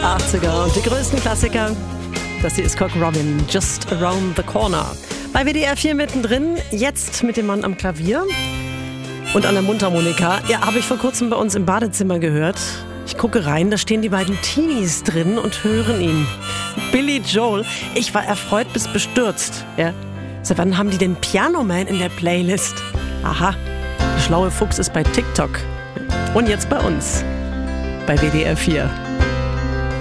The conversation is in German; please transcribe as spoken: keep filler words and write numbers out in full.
achtziger und die größten Klassiker. Das hier ist Cock Robin, Just Around the Corner. Bei W D R vier mittendrin, jetzt mit dem Mann am Klavier und an der Mundharmonika. Ja, habe ich vor kurzem bei uns im Badezimmer gehört. Ich gucke rein, da stehen die beiden Teenies drin und hören ihn. Billy Joel. Ich war erfreut bis bestürzt. Ja. Seit wann haben die den Piano Man in der Playlist? Aha, der schlaue Fuchs ist bei TikTok. Und jetzt bei uns, bei W D R vier.